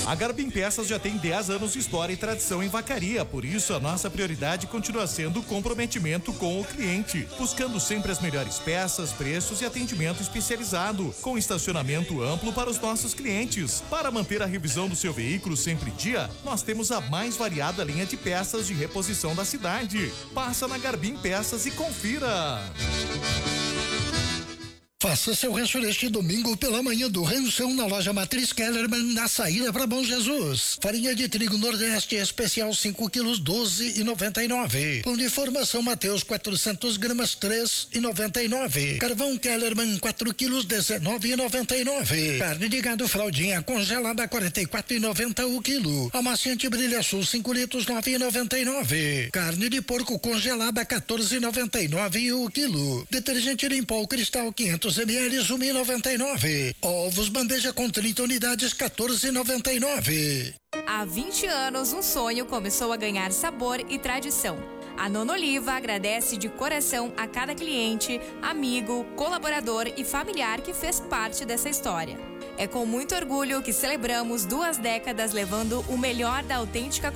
A Garbim Peças já tem 10 anos de história e tradição em Vacaria, por isso a nossa prioridade continua sendo o comprometimento com o cliente, buscando sempre as melhores peças, preços e atendimento especializado, com estacionamento amplo para os nossos clientes. Para manter a revisão do seu veículo sempre em dia, nós temos a mais variada linha de peças de reposição da cidade. Passa na Garbim Peças e confira. Faça seu rancho neste domingo pela manhã do ranchão na loja Matriz Kellerman, na saída para Bom Jesus. Farinha de trigo Nordeste especial 5 quilos 12,99. Pão de formação Mateus 400 gramas 3,99. Carvão Kellerman 4 quilos 19,99. Carne de gado fraldinha congelada 44,90 o quilo. Amaciante Brilha Sul 5 litros 9,99. Carne de porco congelada 14,99 o quilo. Detergente Limpol Cristal 500 ml 1,99. Ovos bandeja com 30 unidades 14,99. Há 20 anos, um sonho começou a ganhar sabor e tradição. A Nona Oliva agradece de coração a cada cliente, amigo, colaborador e familiar que fez parte dessa história. É com muito orgulho que celebramos 2 décadas levando o melhor da autêntica